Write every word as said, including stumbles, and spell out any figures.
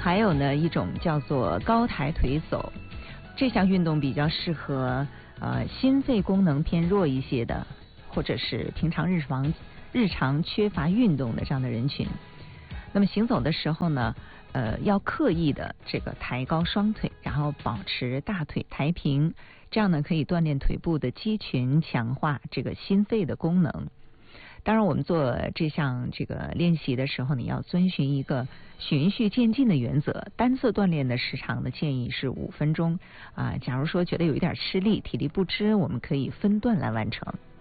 还有呢一种叫做高抬腿走，这项运动比较适合呃心肺功能偏弱一些的，或者是平常日常日常缺乏运动的这样的人群。那么行走的时候呢，呃，要刻意的这个抬高双腿，然后保持大腿抬平，这样呢可以锻炼腿部的肌群，强化这个心肺的功能。当然，我们做这项这个练习的时候，你要遵循一个循序渐进的原则。单次锻炼的时长的建议是五分钟啊、呃。假如说觉得有一点吃力、体力不支，我们可以分段来完成。